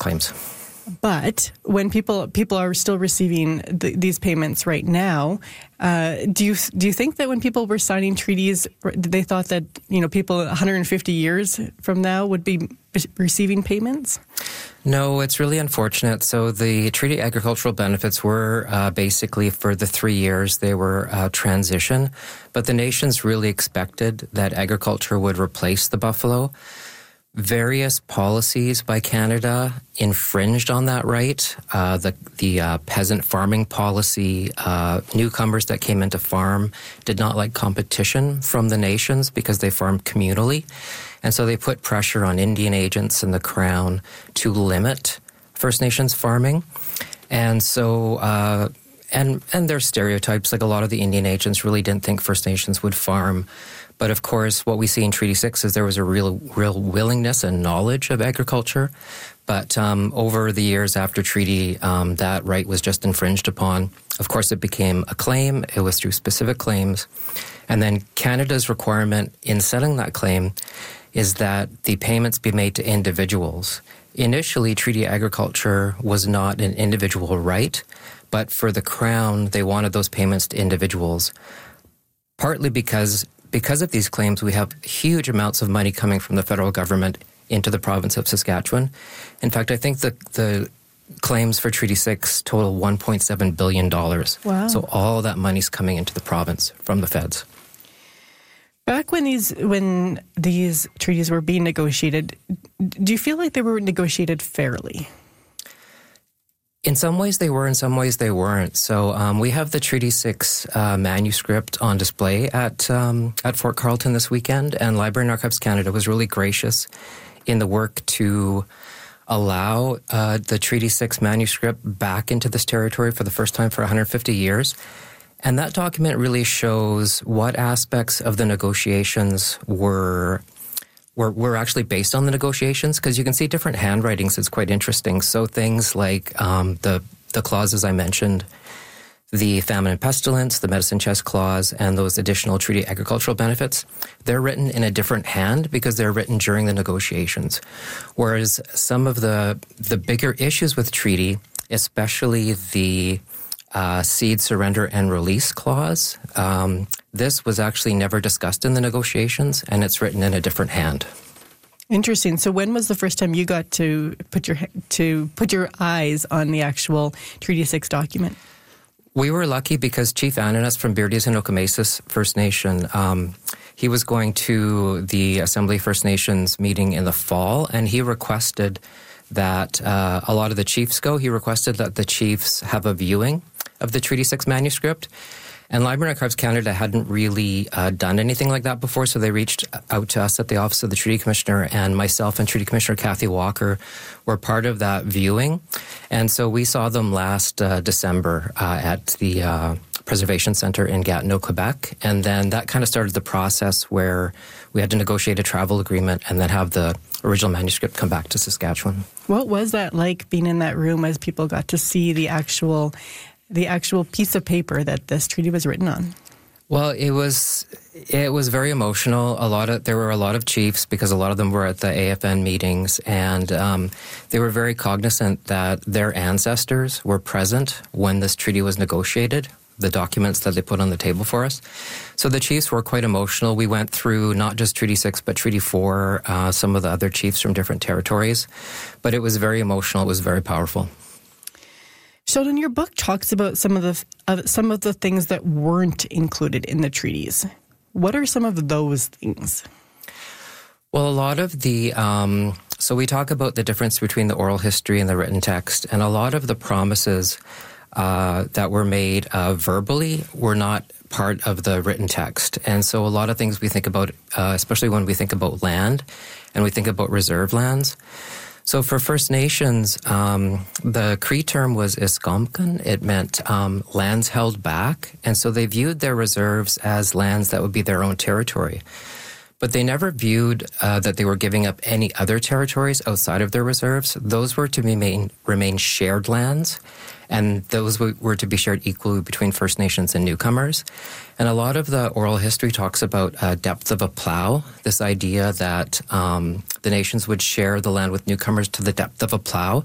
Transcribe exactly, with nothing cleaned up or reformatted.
claims. But when people people are still receiving the, these payments right now, uh, do you do you think that when people were signing treaties, they thought that, you know, people one hundred fifty years from now would be receiving payments? No, it's really unfortunate. So the treaty agricultural benefits were uh, basically for the three years they were uh, transition, but the nations really expected that agriculture would replace the buffalo. Various policies by Canada infringed on that right. Uh, the the uh, peasant farming policy, uh, newcomers that came into farm did not like competition from the nations because they farmed communally. And so they put pressure on Indian agents and the Crown to limit First Nations farming. And so, uh, and, and there's stereotypes, like a lot of the Indian agents really didn't think First Nations would farm. But of course, what we see in Treaty six is there was a real, real willingness and knowledge of agriculture. But um, over the years after treaty, um, that right was just infringed upon. Of course, it became a claim. It was through specific claims. And then Canada's requirement in settling that claim is that the payments be made to individuals. Initially, treaty agriculture was not an individual right, but for the Crown, they wanted those payments to individuals, partly because Because of these claims, we have huge amounts of money coming from the federal government into the province of Saskatchewan. In fact, I think the, the claims for Treaty six total one point seven billion dollars. Wow. So all that money's coming into the province from the feds. Back when these when these treaties were being negotiated, do you feel like they were negotiated fairly? In some ways they were, in some ways they weren't. So um, we have the Treaty six uh, manuscript on display at um, at Fort Carlton this weekend, and Library and Archives Canada was really gracious in the work to allow uh, the Treaty six manuscript back into this territory for the first time for one hundred fifty years. And that document really shows what aspects of the negotiations were We're, we're actually based on the negotiations, because you can see different handwritings. It's quite interesting. So things like um, the the clauses I mentioned, the famine and pestilence, the medicine chest clause, and those additional treaty agricultural benefits, they're written in a different hand because they're written during the negotiations. Whereas some of the the bigger issues with treaty, especially the uh, cede, surrender, and release clause, um, this was actually never discussed in the negotiations, and it's written in a different hand. Interesting. So when was the first time you got to put your to put your eyes on the actual Treaty six document? We were lucky because Chief Ananas from Beardies and Okomesis First Nation, um, he was going to the Assembly First Nations meeting in the fall, and he requested that uh, a lot of the chiefs go. He requested that the chiefs have a viewing of the Treaty six manuscript. And Library and Archives Canada hadn't really uh, done anything like that before, so they reached out to us at the Office of the Treaty Commissioner, and myself and Treaty Commissioner Kathy Walker were part of that viewing. And so we saw them last uh, December uh, at the uh, Preservation Centre in Gatineau, Quebec. And then that kind of started the process where we had to negotiate a travel agreement and then have the original manuscript come back to Saskatchewan. What was that like, being in that room as people got to see the actual the actual piece of paper that this treaty was written on? Well, it was it was very emotional. A lot of there were a lot of chiefs, because a lot of them were at the A F N meetings, and um, they were very cognizant that their ancestors were present when this treaty was negotiated, the documents that they put on the table for us. So the chiefs were quite emotional. We went through not just Treaty six, but Treaty four, uh, some of the other chiefs from different territories. But it was very emotional. It was very powerful. Sheldon, your book talks about some of the uh, some of the things that weren't included in the treaties. What are some of those things? Well, a lot of the, um, so we talk about the difference between the oral history and the written text, and a lot of the promises uh, that were made uh, verbally were not part of the written text. And so a lot of things we think about, uh, especially when we think about land and we think about reserve lands. So for First Nations, um, the Cree term was iskomkan. It meant um, lands held back. And so they viewed their reserves as lands that would be their own territory. But they never viewed uh, that they were giving up any other territories outside of their reserves. Those were to remain, remain shared lands, and those were to be shared equally between First Nations and newcomers. And a lot of the oral history talks about uh, depth of a plow, this idea that um, the nations would share the land with newcomers to the depth of a plow.